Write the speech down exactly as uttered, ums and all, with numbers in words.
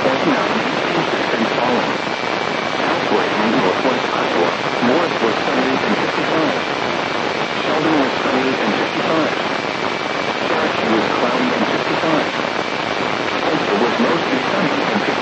forty-nine, fifty-six, and following. Elsewhere in northwest Iowa, Morris was sunny and fifty-five. Sheldon was sunny and fifty-five. Cherokee was cloudy and fifty-five. Spencer was mostly sunny and fifty-five.